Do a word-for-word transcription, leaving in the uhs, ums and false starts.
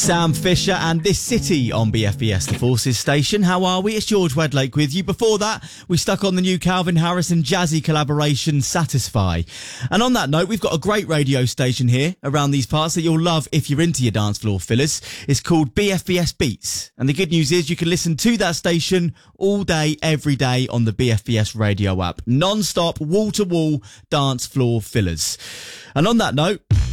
Sam Fisher and This City on B F B S The Forces station. How are we? It's George Wedlake with you. Before that, we stuck on the new Calvin Harris and Jazzy collaboration, Satisfy. And on that note, we've got a great radio station here around these parts that you'll love if you're into your dance floor fillers. It's called B F B S Beats. And the good news is you can listen to that station all day, every day on the B F B S radio app. Non-stop, wall-to-wall dance floor fillers. And on that note,